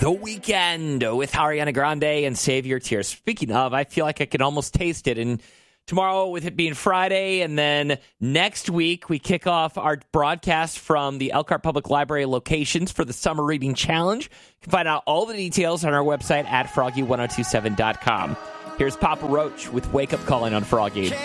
The Weeknd with Ariana Grande and Save Your Tears. Speaking of, I feel like I can almost taste it. And tomorrow, with it being Friday, and then next week, we kick off our broadcast from the Elkhart Public Library locations for the Summer Reading Challenge. You can find out all the details on our website at froggy1027.com. Here's Papa Roach with Wake Up Calling on Froggy.